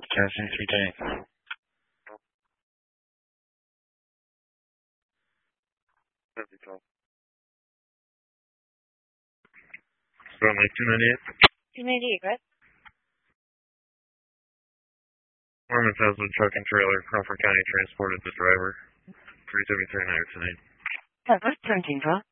Testing 310. From like 298? 298, right? Mormon says the truck and trailer, Crawford County transported the driver. 373 tonight. Purpose 13,